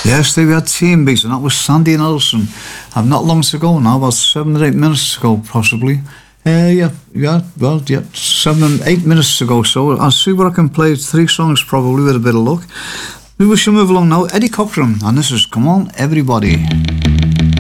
Yes, they had team beats, and that was Sandy and Ellison. I've not long to go now, about 7 or 8 minutes to go, possibly. Yeah, 7 and 8 minutes to go. So I'll see what I can play. 3 songs probably with a bit of luck. We shall move along now. Eddie Cochran, and this is Come On Everybody.